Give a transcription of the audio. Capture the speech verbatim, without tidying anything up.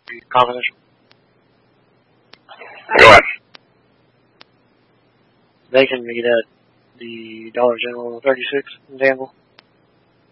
confidential. Go ahead. They can meet at the Dollar General thirty-six in Danville.